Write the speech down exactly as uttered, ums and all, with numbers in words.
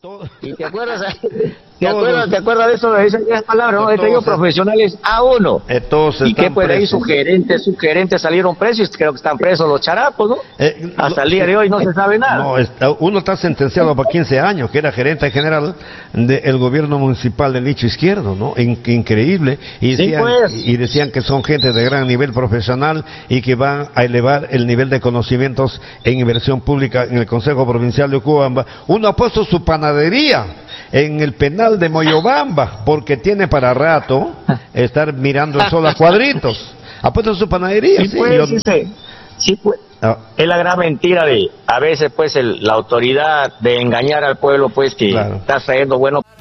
todo. ¿Y te acuerdas? ¿Te acuerdas, ¿Te acuerdas de eso? De esas, esas palabras, ¿no? He tenido profesionales A uno. Eh, todos ¿Y qué? Pues presos. ahí sus gerentes, sus gerentes salieron presos, creo que están presos los charapos, ¿no? Eh, Hasta lo, el día de hoy no se sabe nada. No, está, uno está sentenciado para quince años, que era gerente general del gobierno municipal del Licho Izquierdo, ¿no? In, increíble. Y decían, sí, pues. y decían que son gente de gran nivel profesional y que van a elevar el nivel de conocimientos en inversión pública en el Consejo Provincial de Ocubamba. Uno ha puesto su panadería en el penal de Moyobamba, porque tiene para rato estar mirando el sol a cuadritos. Ha puesto su panadería. Sí, sí, pues, yo... sí, sí, sí, pues. Ah. Es la gran mentira de, a veces, pues, el, la autoridad de engañar al pueblo, pues, que claro. Está trayendo buenos...